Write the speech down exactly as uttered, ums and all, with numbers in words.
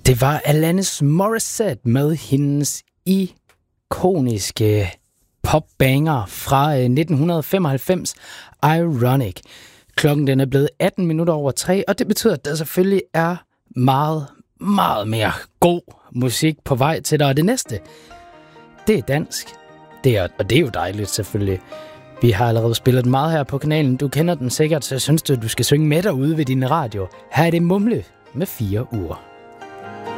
Det var Alanis Morissette med hendes ikoniske popbanger fra nitten femoghalvfems, Ironic. Klokken den er blevet atten minutter over tre, og det betyder, at der selvfølgelig er meget, meget mere god musik på vej til dig. Og det næste, det er dansk. Det er, og det er jo dejligt selvfølgelig. Vi har allerede spillet den meget her på kanalen. Du kender den sikkert, så jeg synes, du, du skal synge med derude ved din radio. Her er det Mumle med fire uger.